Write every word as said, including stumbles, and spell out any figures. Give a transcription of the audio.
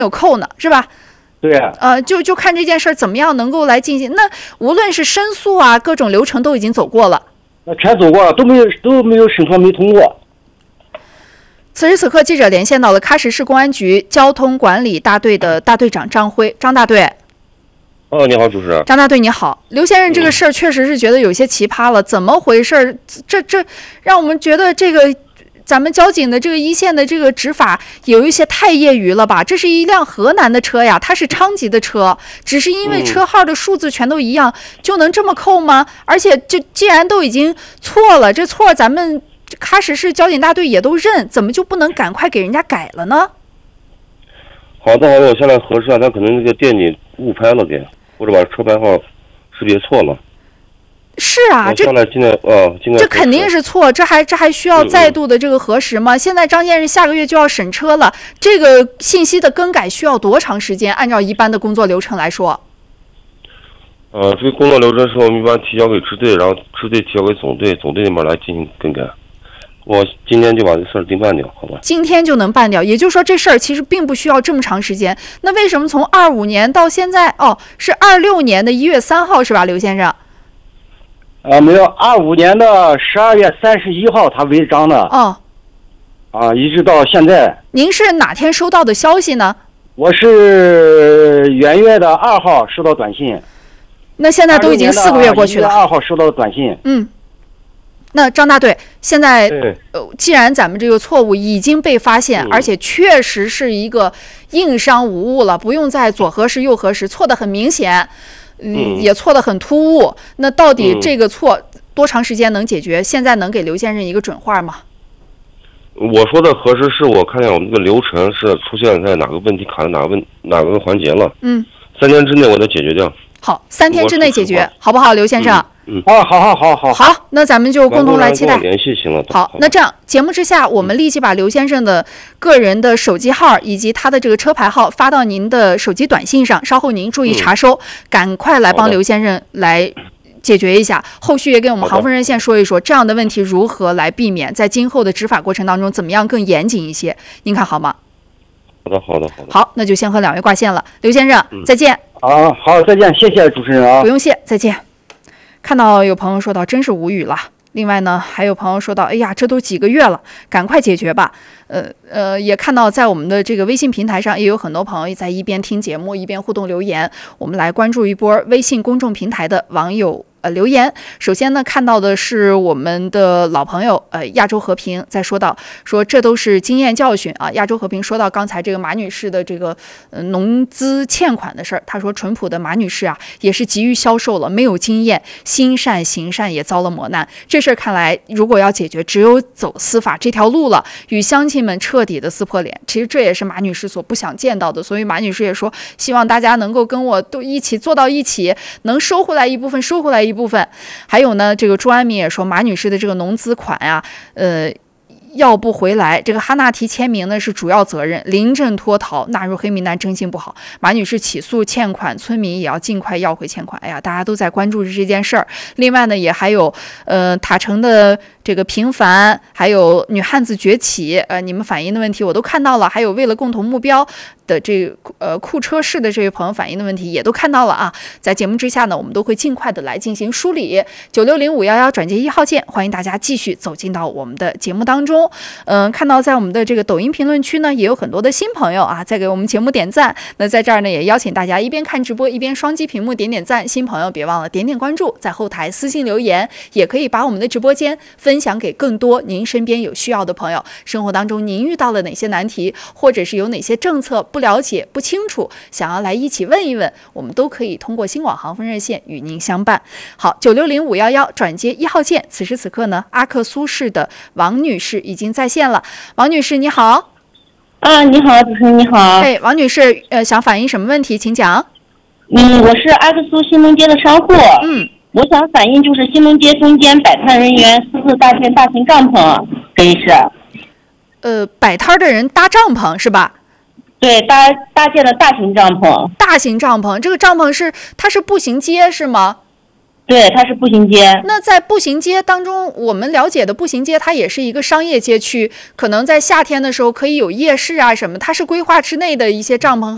有扣呢，是吧？ 对啊。 呃，就就看这件事儿怎么样能够来进行。那无论是申诉啊，各种流程都已经走过了。 那全走过了，都没有都没有申诉没通过。 此时此刻，记者连线到了喀什市公安局交通管理大队的大队长张辉，张大队。 哦，你好，主持人。 张大队你好，刘先生这个事儿确实是觉得有些奇葩了，怎么回事？这这让我们觉得这个咱们交警的这个一线的这个执法有一些太业余了吧？这是一辆河南的车呀，它是昌吉的车，只是因为车号的数字全都一样，嗯、就能这么扣吗？而且就既然都已经错了，这错咱们喀什市交警大队也都认，怎么就不能赶快给人家改了呢？ 好的好的，我下来核实啊，他可能那个电警误拍了给。或者把车牌号识别错了。 是啊，这下来现在呃， 这肯定是错，这还这还需要再度的这个核实吗？嗯嗯现在张先生下个月就要审车了，这个信息的更改需要多长时间？按照一般的工作流程来说， 呃，这个工作流程是我们一般提交给支队，然后支队提交给总队，总队那边来进行更改。我今天就把这事儿定办掉，好吧？ 今天就能办掉，也就是说这事儿其实并不需要这么长时间。那为什么从二五年到现在，哦，是二六年的一月三号是吧，刘先生？ 呃，没有，二五年的十二月三十一号他违章的。 哦。 啊，一直到现在。 您是哪天收到的消息呢？ 我是元月的二号收到短信。 那现在都已经四个月过去了。 二号收到的短信。 嗯。那张大队，现在呃，既然咱们这个错误已经被发现，而且确实是一个硬伤无误了，不用再左核实右核实，错得很明显，嗯，也错得很突兀。那到底这个错多长时间能解决？现在能给刘先生一个准话吗？ 我说的核实是我看见我们这个流程是出现在哪个问题卡在哪个问哪个环节了。 嗯， 三天之内我得解决掉。 好，三天之内解决，好不好，刘先生？ 嗯嗯， 哦，好好好好好，那咱们就共同来期待。 联系行了。 好，那这样节目之下，我们立即把刘先生的个人的手机号以及他的这个车牌号发到您的手机短信上，稍后您注意查收，嗯、赶快来帮刘先生来解决一下。后续也给我们航风热线说一说这样的问题如何来避免，在今后的执法过程当中怎么样更严谨一些，您看好吗？ 好的，好的，好的。 好，那就先和两位挂线了，刘先生，嗯、再见。 啊，好，再见，谢谢主持人啊。 不用谢，再见。看到有朋友说到，真是无语了。另外呢，还有朋友说到，哎呀，这都几个月了，赶快解决吧。呃呃，也看到在我们的这个微信平台上，也有很多朋友在一边听节目一边互动留言。我们来关注一波微信公众平台的网友呃留言。首先呢，看到的是我们的老朋友呃亚洲和平在说到，说这都是经验教训啊。亚洲和平说到刚才这个马女士的这个呃农资欠款的事儿，他说淳朴的马女士啊也是急于销售了，没有经验，心善行善也遭了磨难。这事儿看来如果要解决，只有走司法这条路了，与乡亲们彻底的撕破脸。其实这也是马女士所不想见到的，所以马女士也说，希望大家能够跟我都一起做到一起，能收回来一部分，收回来一部分。还有呢，这个朱安民也说，马女士的这个农资款啊，呃。要不回来，这个哈纳提签名呢是主要责任，临阵脱逃，纳入黑名单，真心不好。马女士起诉欠款，村民也要尽快要回欠款。哎呀，大家都在关注这件事儿。另外呢，也还有呃塔城的这个平凡，还有女汉子崛起，呃，你们反映的问题我都看到了。还有为了共同目标的这呃库车市的这位朋友反映的问题也都看到了啊。在节目之下呢，我们都会尽快的来进行梳理。九六零五幺幺转接一号键，欢迎大家继续走进到我们的节目当中。嗯、呃，看到在我们的这个抖音评论区呢，也有很多的新朋友啊，在给我们节目点赞。那在这儿呢，也邀请大家一边看直播，一边双击屏幕点点赞。新朋友别忘了点点关注，在后台私信留言，也可以把我们的直播间分享给更多您身边有需要的朋友。生活当中您遇到了哪些难题，或者是有哪些政策不了解、不清楚，想要来一起问一问，我们都可以通过新广航风热线与您相伴。好，九六零五幺幺转接一号键。此时此刻呢，阿克苏市的王女士已经在线了。王女士你好。 啊，你好，主持人你好。 哎，王女士，呃，想反映什么问题，请讲。 嗯，我是阿克苏新隆街的商户。 嗯， 我想反映就是新隆街中间摆摊人员私自搭建大型帐篷这一事。 呃，摆摊的人搭帐篷是吧？ 对，搭搭建了大型帐篷。 大型帐篷，这个帐篷是它是步行街是吗？ 对，它是步行街。 那在步行街当中，我们了解的步行街，它也是一个商业街区，可能在夏天的时候可以有夜市啊什么，它是规划之内的一些帐篷